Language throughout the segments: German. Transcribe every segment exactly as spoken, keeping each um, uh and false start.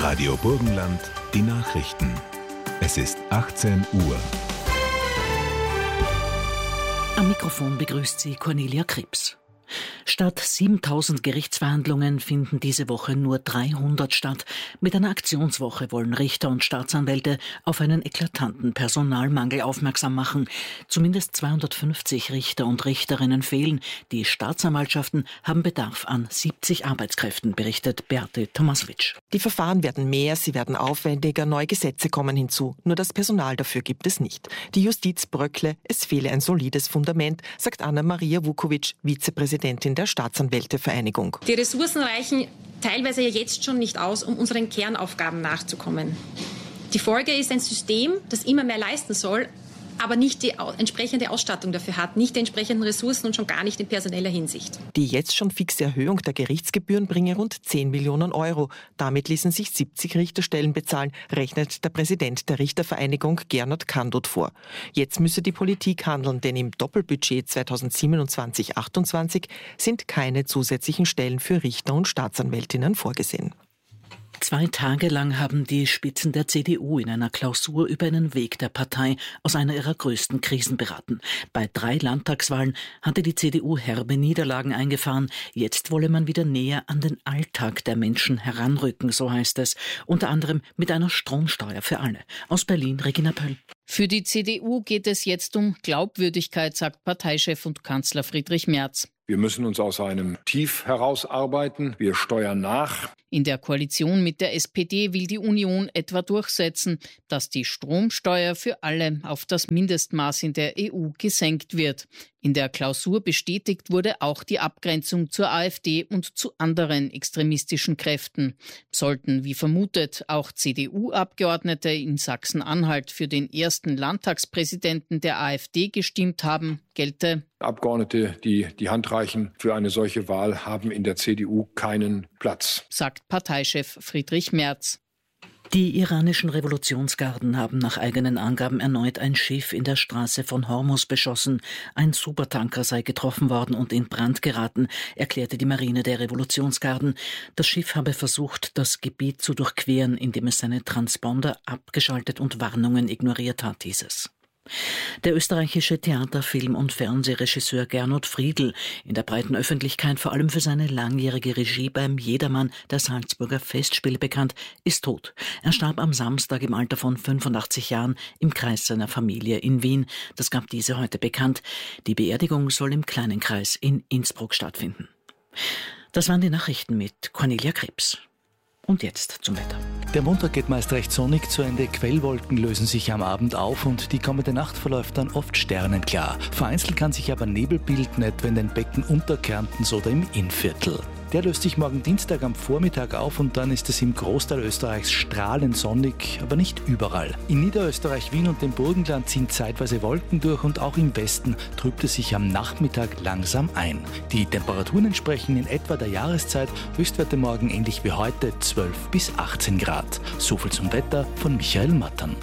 Radio Burgenland, die Nachrichten. Es ist achtzehn Uhr. Am Mikrofon begrüßt sie Cornelia Krebs. Statt siebentausend Gerichtsverhandlungen finden diese Woche nur dreihundert statt. Mit einer Aktionswoche wollen Richter und Staatsanwälte auf einen eklatanten Personalmangel aufmerksam machen. Zumindest zweihundertfünfzig Richter und Richterinnen fehlen. Die Staatsanwaltschaften haben Bedarf an siebzig Arbeitskräften, berichtet Beate Tomasowitsch. Die Verfahren werden mehr, sie werden aufwendiger, neue Gesetze kommen hinzu. Nur das Personal dafür gibt es nicht. Die Justiz bröckle, es fehle ein solides Fundament, sagt Anna-Maria Vukovic, Vizepräsidentin der Staatsanwältevereinigung. Die Ressourcen reichen teilweise ja jetzt schon nicht aus, um unseren Kernaufgaben nachzukommen. Die Folge ist ein System, das immer mehr leisten soll, aber nicht die entsprechende Ausstattung dafür hat, nicht die entsprechenden Ressourcen und schon gar nicht in personeller Hinsicht. Die jetzt schon fixe Erhöhung der Gerichtsgebühren bringe rund zehn Millionen Euro. Damit ließen sich siebzig Richterstellen bezahlen, rechnet der Präsident der Richtervereinigung Gernot Kandot vor. Jetzt müsse die Politik handeln, denn im Doppelbudget zweitausendsiebenundzwanzig achtundzwanzig sind keine zusätzlichen Stellen für Richter und Staatsanwältinnen vorgesehen. Zwei Tage lang haben die Spitzen der C D U in einer Klausur über einen Weg der Partei aus einer ihrer größten Krisen beraten. Bei drei Landtagswahlen hatte die C D U herbe Niederlagen eingefahren. Jetzt wolle man wieder näher an den Alltag der Menschen heranrücken, so heißt es. Unter anderem mit einer Stromsteuer für alle. Aus Berlin, Regina Pöll. Für die C D U geht es jetzt um Glaubwürdigkeit, sagt Parteichef und Kanzler Friedrich Merz. Wir müssen uns aus einem Tief herausarbeiten. Wir steuern nach. In der Koalition mit der S P D will die Union etwa durchsetzen, dass die Stromsteuer für alle auf das Mindestmaß in der E U gesenkt wird. In der Klausur bestätigt wurde auch die Abgrenzung zur AfD und zu anderen extremistischen Kräften. Sollten, wie vermutet, auch C D U-Abgeordnete in Sachsen-Anhalt für den ersten Landtagspräsidenten der AfD gestimmt haben, gelte: Abgeordnete, die die Hand reichen für eine solche Wahl, haben in der C D U keinen Platz, sagt Parteichef Friedrich Merz. Die iranischen Revolutionsgarden haben nach eigenen Angaben erneut ein Schiff in der Straße von Hormuz beschossen. Ein Supertanker sei getroffen worden und in Brand geraten, erklärte die Marine der Revolutionsgarden. Das Schiff habe versucht, das Gebiet zu durchqueren, indem es seine Transponder abgeschaltet und Warnungen ignoriert hat, hieß es. Der österreichische Theater-, Film- und Fernsehregisseur Gernot Friedl, in der breiten Öffentlichkeit vor allem für seine langjährige Regie beim Jedermann der Salzburger Festspiele bekannt, ist tot. Er starb am Samstag im Alter von fünfundachtzig Jahren im Kreis seiner Familie in Wien. Das gab diese heute bekannt. Die Beerdigung soll im kleinen Kreis in Innsbruck stattfinden. Das waren die Nachrichten mit Cornelia Krebs. Und jetzt zum Wetter. Der Montag geht meist recht sonnig zu Ende. Quellwolken lösen sich am Abend auf und die kommende Nacht verläuft dann oft sternenklar. Vereinzelt kann sich aber Nebel bilden, etwa in den Becken Unterkärntens oder im Innviertel. Der löst sich morgen Dienstag am Vormittag auf und dann ist es im Großteil Österreichs strahlend sonnig, aber nicht überall. In Niederösterreich, Wien und dem Burgenland ziehen zeitweise Wolken durch und auch im Westen trübt es sich am Nachmittag langsam ein. Die Temperaturen entsprechen in etwa der Jahreszeit, Höchstwerte morgen ähnlich wie heute zwölf bis achtzehn Grad. Soviel zum Wetter von Michael Mattern.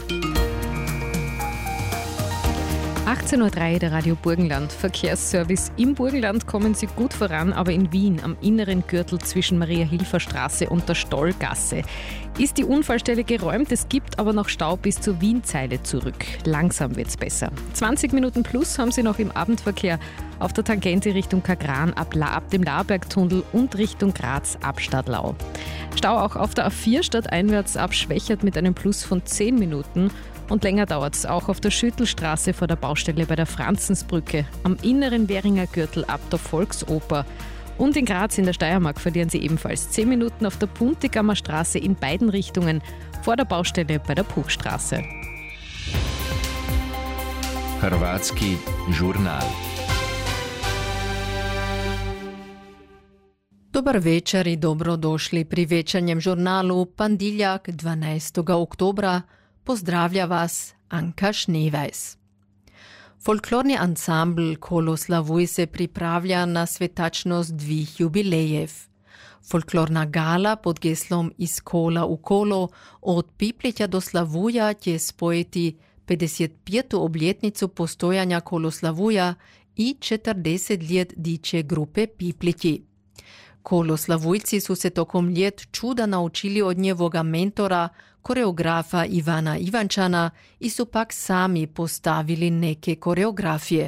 achtzehn Uhr drei, der Radio Burgenland. Verkehrsservice. Im Burgenland kommen Sie gut voran, aber in Wien, am inneren Gürtel zwischen Maria-Hilfer-Straße und der Stollgasse, ist die Unfallstelle geräumt. Es gibt aber noch Stau bis zur Wienzeile zurück. Langsam wird's besser. zwanzig Minuten plus haben Sie noch im Abendverkehr auf der Tangente Richtung Kagran ab, La- ab dem Labergtunnel und Richtung Graz ab Stadlau. Stau auch auf der A vier stadteinwärts ab Schwächert mit einem Plus von zehn Minuten. Und länger dauert es auch auf der Schüttelstraße vor der Baustelle bei der Franzensbrücke, am inneren Währinger Gürtel ab der Volksoper. Und in Graz in der Steiermark verlieren Sie ebenfalls zehn Minuten auf der Puntigammer Straße in beiden Richtungen vor der Baustelle bei der Puchstraße. Hrvatski žurnal. Dobar večer i dobrodošli pri večernjem žurnalu Pandiljak dvanajstega oktobra. Pozdravlja vas Anka Schneeweiß. Folklorni ansambl Koloslavuj se pripravlja na svetačnost dvih jubilejev. Folklorna gala pod geslom Iz kola v kolo od Piplitja do Slavuja će spojiti pedeset peto obletnicu postojanja Koloslavuja i četrdeset let diče grupe Pipliti. Koloslavujci su se tokom ljet čuda naučili od njevoga mentora, koreografa Ivana Ivančana i su pak sami postavili neke koreografije.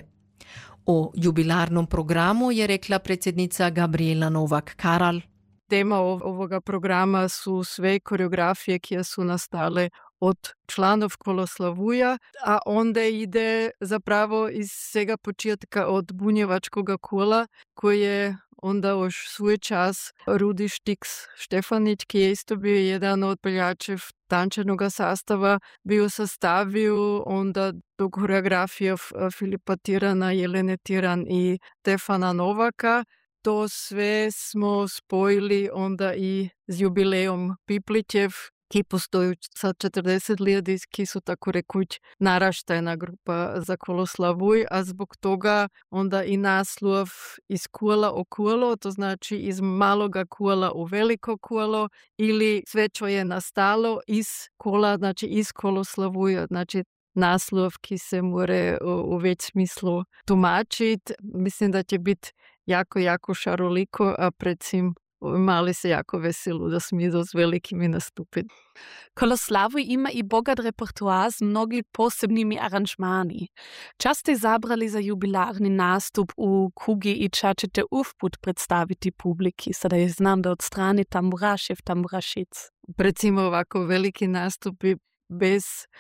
O jubilarnom programu je rekla predsjednica Gabriela Novak-Karal. Tema ovoga programa su sve koreografije koje su nastale od članov Koloslavuja, a onda ide zapravo iz svega početka od bunjevačkoga kola, koji je onda još svoj čas Rudi Štiks Štefanić, ki je isto bio jedan od peljačev tančanog sastava, bio sastavio onda do koreografija Filipa Tirana, Jelene Tiran i Stefana Novaka. To sve smo spojili onda i s jubilejom Piplićev, ki postoji sa četrdeset let, ki su tako rekuć naraštajna grupa za Koloslavuj, a zbog toga onda i naslov iz kola o kolo, to znači iz maloga kola u veliko kolo, ili sve čo je nastalo iz kola, znači iz Koloslavuja, znači naslov, ki se more u, u već smislu tumačiti. Mislim da će biti jako, jako šaroliko, a predvsem mali se jako veselu, da smo s velikimi nastupili. Koloslavuj ima i bogat repertoar s mnogi posebnimi aranžmani. Čas ste zabrali za jubilarni nastup u Kugi i čas ćete uvput predstaviti publiki, sada je znam da od strane tamburašev, tamburašic. Recimo ovako veliki nastupi bez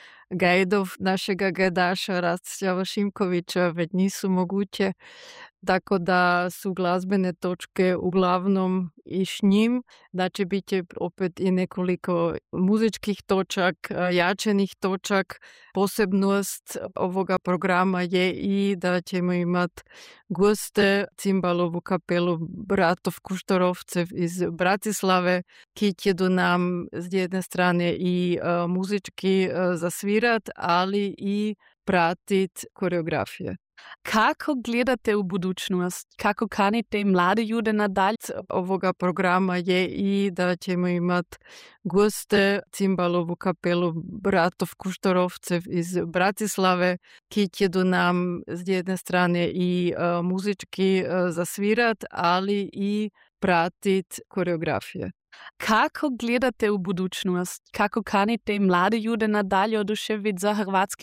gajdov našega gajdaša Rastljava Šimkovića već nisu moguće, tako da su glazbene točke uglavnom i s njim. Znači, bit će opet i nekoliko muzičkih točak, jačenih točak. Posebnost ovoga programa je i da ćemo imati goste, cimbalovu kapelu Bratov Kuštorovcev iz Bratislave, ki će do nam s jedne strane i uh, muzički uh, zasvirat, ali i pratit koreografije. Kako gledate u budućnost? Kako kanite mlade ljude nadalje? Ovoga programa je i da ćemo imati goste, cimbalovu kapelu Bratov Kuštorovcev iz Bratislave, ki će do nam s jedne strane i uh, muzički uh, zasvirat, ali i pratit koreografije. Kako gledate u budućnost? Kako kanite mlade ljude nadalje oduševiti za hrvatski